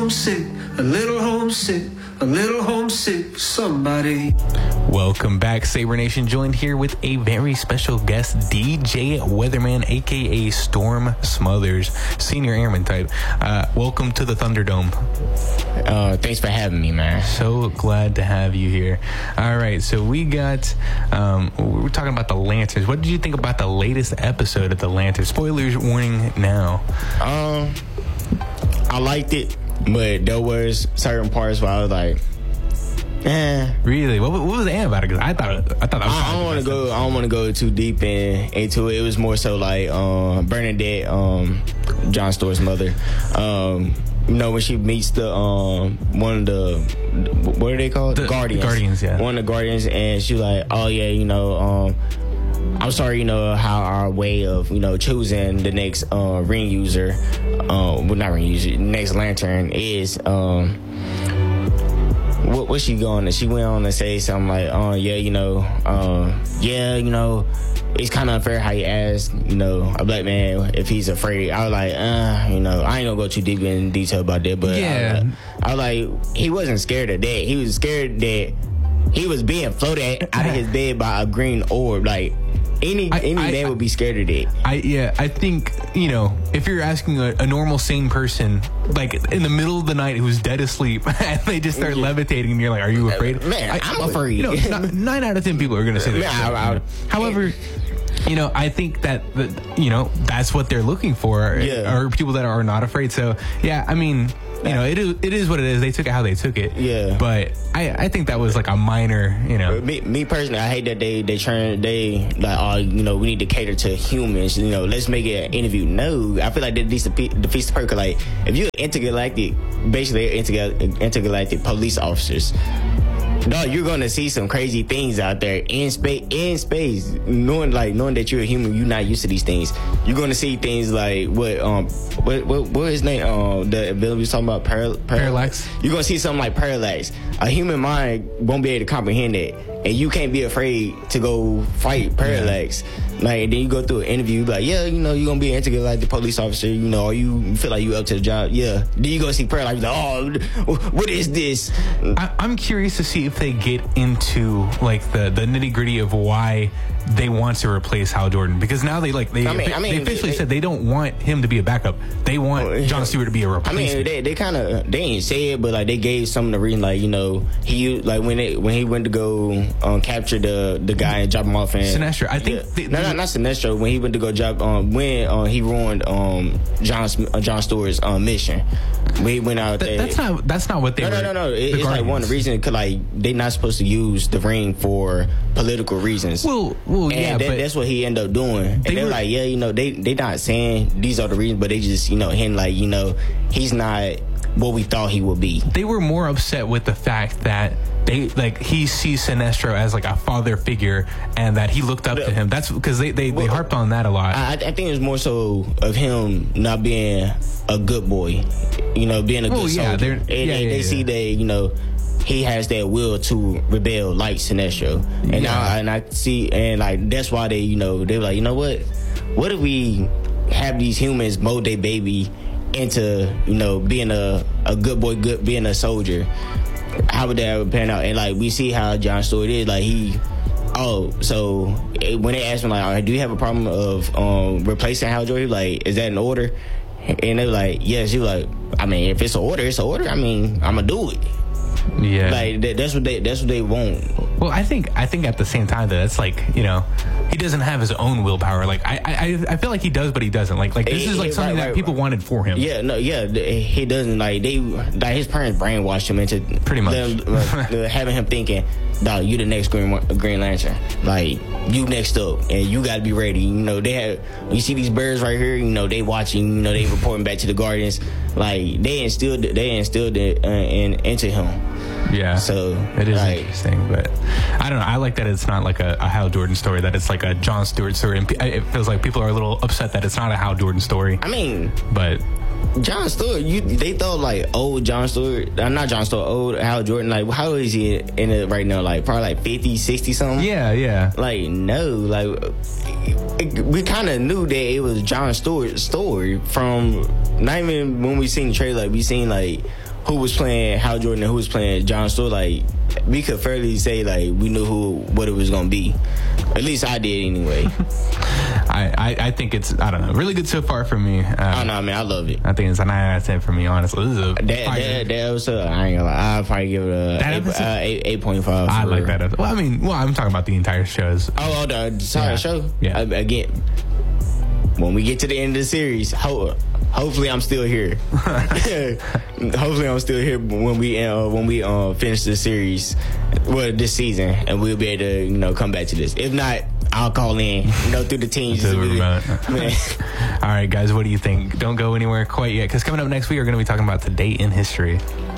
homesick, a little homesick, a little homesick for somebody. Welcome back, Saber Nation. Joined here with a very special guest, DJ Weatherman, aka Storm Smothers, senior airman type. Welcome to the Thunderdome. Thanks for having me, man. So glad to have you here. All right, so we got we're talking about the Lancers. What did you think about the latest episode of the Lancers? Spoilers warning now. I liked it, but there was certain parts where I was like, Really? What was the end about it? Because I thought that was I don't want to go too deep into it. It was more so like Bernadette, Jon Stewart's mother. You know, when she meets the one of the, what are they called? The Guardians. Guardians, yeah. One of the Guardians, and she's like, oh yeah, you know, I'm sorry, you know, how our way of, you know, choosing the next ring user, well, not ring user, next lantern is, what's she going to? She went on to say something like, yeah, you know, it's kind of unfair how you ask, you know, a black man if he's afraid. I was like, you know, I ain't gonna go too deep in detail about that, but yeah. I was like, he wasn't scared of that. He was scared that he was being floated out of his bed by a green orb. Like, any man would be scared of that. I think, you know, if you're asking a normal sane person, like in the middle of the night who's dead asleep, and they just start levitating, and you're like, are you afraid? Man, I'm afraid. You know, 9 out of 10 people are going to say that. However, you know, I think that, you know, that's what they're looking for, are people that are not afraid. So, yeah, I mean, you know, it is what it is. They took it how they took it. Yeah. But I think that was like a minor, you know. Me personally, I hate that they like, oh, you know, we need to cater to humans. You know, let's make it an interview. No, I feel like that defeats the purpose. Like, if you're intergalactic, basically intergalactic police officers, no, you're gonna see some crazy things out there in space. Knowing that you're a human, you're not used to these things. You're gonna see things like what his name? The ability we was talking about, parallax. You're gonna see something like parallax. A human mind won't be able to comprehend it, and you can't be afraid to go fight parallax. Like, and then you go through an interview, like, yeah, you know, you're gonna be an intergalactic police officer, you know, or you feel like you up to the job, yeah. Then you go see parallax, like, oh, what is this? I'm curious to see if they get into like the nitty gritty of why they want to replace Hal Jordan, because now they officially said they don't want him to be a backup. They want Jon Stewart to be a replacement. I mean, they ain't say it, but like they gave some of the reason, like, you know, he like when he went to go capture the guy and drop him off in Sinestro. I think not Sinestro. When he went to go drop when he ruined Jon Stewart's mission. When he went out there. That's not what they were. No. It's like one of the reasons, cause like they not supposed to use the ring for political reasons. Well, and yeah, but that's what he ended up doing. And they're like, yeah, you know, they not saying these are the reasons, but they just, you know, hinting like, you know, he's not what we thought he would be. They were more upset with the fact that he sees Sinestro as like a father figure, and that he looked up to him. That's because they harped on that a lot. I think it's more so of him not being a good boy, you know, being a good soldier. They see that, you know, he has that will to rebel like Sinestro, and I see, and like that's why they were like, you know what if we have these humans mold their baby into, you know, being a good boy, being a soldier. How would that pan out? And like we see how Jon Stewart is, like so when they asked him like, all right, do you have a problem of replacing Hal Jordan, like, is that an order? And they were like, yes. He was like, I mean, if it's an order, it's an order. I mean, I'm gonna do it. Yeah, like that's what they want. Well, I think at the same time that it's like, you know, he doesn't have his own willpower. Like I feel like he does, but he doesn't. Like this is like something that people wanted for him. Yeah, no, yeah, he doesn't. Like his parents brainwashed him into pretty much having him thinking, dog, you the next Green Lantern. Like, you next up, and you got to be ready. You know, you see these birds right here. You know, they watching. You know, they reporting back to the Guardians. Like, they instilled it into him. Yeah, so it is interesting, but I don't know. I like that it's not like a Hal Jordan story, that it's like a Jon Stewart story. And it feels like people are a little upset that it's not a Hal Jordan story. I mean, but Jon Stewart, they thought like old Jon Stewart, not Jon Stewart, old Hal Jordan. Like, how is he in it right now? Like, probably like 50, 60 something? Yeah. Like, no, like, we kind of knew that it was Jon Stewart's story from, not even when we seen the trailer, like, we seen like who was playing Hal Jordan and who was playing John Stewart, like, we could fairly say, like, we knew what it was going to be. At least I did anyway. I think it's, I don't know, really good so far for me. I know, man. I love it. I think it's a 9 out of 10 for me, honestly. This is a that episode, I ain't gonna lie, I'll probably give it a 8.5. I like that episode. Well, I'm talking about the entire shows. Oh, the show? Yeah. Again, when we get to the end of the series, hopefully I'm still here. Hopefully I'm still here when we finish the series, this season, and we'll be able to, you know, come back to this. If not, I'll call in, you know, through the teams. All right, guys, what do you think? Don't go anywhere quite yet, because coming up next week, we're going to be talking about the date in history.